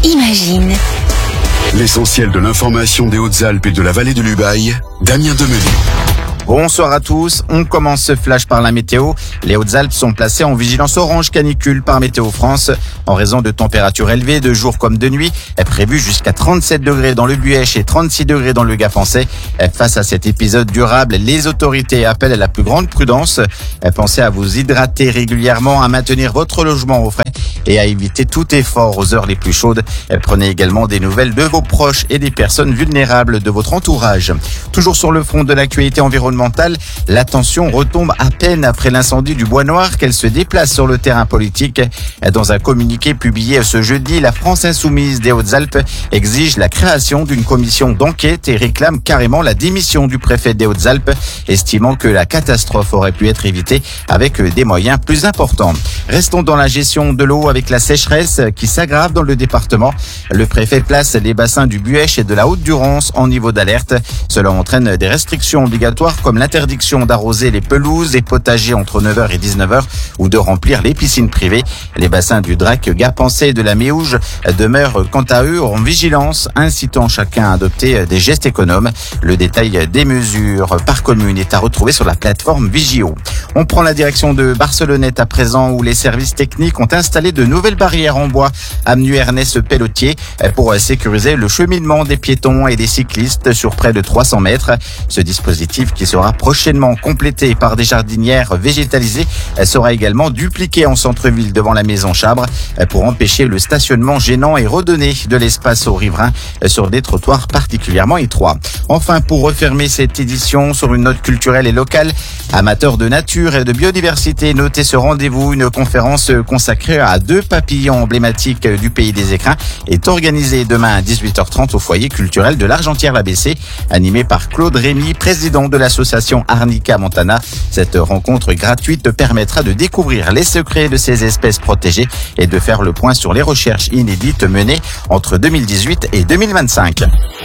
Imagine. L'essentiel de l'information des Hautes-Alpes et de la vallée de l'Ubaye, Damien Demenu. Bonsoir à tous, on commence ce flash par la météo. Les Hautes-Alpes sont placées en vigilance orange canicule par Météo France en raison de températures élevées de jour comme de nuit, prévues jusqu'à 37 degrés dans le Buëch et 36 degrés dans le Gap-en-Sey. Face à cet épisode durable, les autorités appellent à la plus grande prudence. Pensez à vous hydrater régulièrement, à maintenir votre logement au frais et à éviter tout effort aux heures les plus chaudes. Prenez également des nouvelles de vos proches et des personnes vulnérables de votre entourage. Toujours sur le front de l'actualité environnementale, la tension retombe à peine après l'incendie du Bois Noir qu'elle se déplace sur le terrain politique. Dans un communiqué publié ce jeudi, la France Insoumise des Hautes-Alpes exige la création d'une commission d'enquête et réclame carrément la démission du préfet des Hautes-Alpes, estimant que la catastrophe aurait pu être évitée avec des moyens plus importants. Restons dans la gestion de l'eau avec la sécheresse qui s'aggrave dans le département. Le préfet place les bassins du Buëch et de la Haute-Durance en niveau d'alerte. Cela entraîne des restrictions obligatoires comme l'interdiction d'arroser les pelouses et potagers entre 9h et 19h ou de remplir les piscines privées. Les bassins du Drac, Gap-en-Sey et de la Méouge demeurent quant à eux en vigilance, incitant chacun à adopter des gestes économes. Le détail des mesures par commune est à retrouver sur la plateforme Vigio. On prend la direction de Barcelonnette à présent où les services techniques ont installé de nouvelles barrières en bois avenue Ernest Pellotier pour sécuriser le cheminement des piétons et des cyclistes sur près de 300 mètres. Ce dispositif qui sera prochainement complété par des jardinières végétalisées sera également dupliqué en centre-ville devant la maison Chabre pour empêcher le stationnement gênant et redonner de l'espace aux riverains sur des trottoirs particulièrement étroits. Enfin, pour refermer cette édition sur une note culturelle et locale, amateurs de nature et de biodiversité, notez ce rendez-vous. Une conférence consacrée à 2 papillons emblématiques du pays des écrins est organisée demain à 18h30 au foyer culturel de l'Argentière-l'ABC, animé par Claude Rémy, président de l'association Arnica Montana. Cette rencontre gratuite permettra de découvrir les secrets de ces espèces protégées et de faire le point sur les recherches inédites menées entre 2018 et 2025.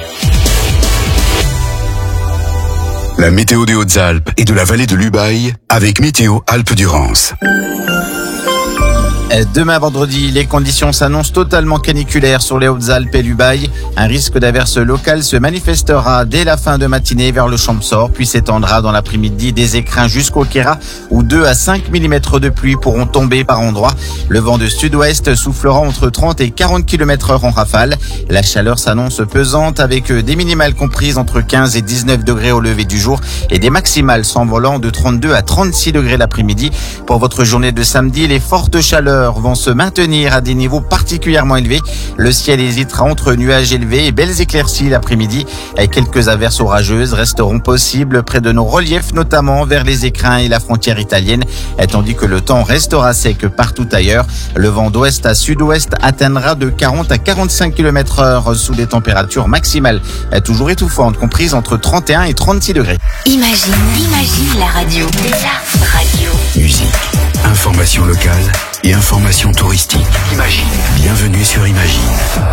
La météo des Hautes-Alpes et de la vallée de l'Ubaye avec Météo Alpes-Durance. Demain vendredi, les conditions s'annoncent totalement caniculaires sur les Hautes-Alpes et l'Ubaye. Un risque d'averse locale se manifestera dès la fin de matinée vers le Champsaur, puis s'étendra dans l'après-midi des écrins jusqu'au Queyras, où 2 à 5 mm de pluie pourront tomber par endroits. Le vent de sud-ouest soufflera entre 30 et 40 km/h en rafale. La chaleur s'annonce pesante avec des minimales comprises entre 15 et 19 degrés au lever du jour et des maximales s'envolant de 32 à 36 degrés l'après-midi. Pour votre journée de samedi, les fortes chaleurs vont se maintenir à des niveaux particulièrement élevés. Le ciel hésitera entre nuages élevés et belles éclaircies l'après-midi. Quelques averses orageuses resteront possibles près de nos reliefs, notamment vers les écrins et la frontière italienne, tandis que le temps restera sec partout ailleurs. Le vent d'ouest à sud-ouest atteindra de 40 à 45 km/h sous des températures maximales toujours étouffantes, comprises entre 31 et 36 degrés. Imagine la radio. La radio. Musique, information locale et information touristique. Imagine. Bienvenue sur Imagine.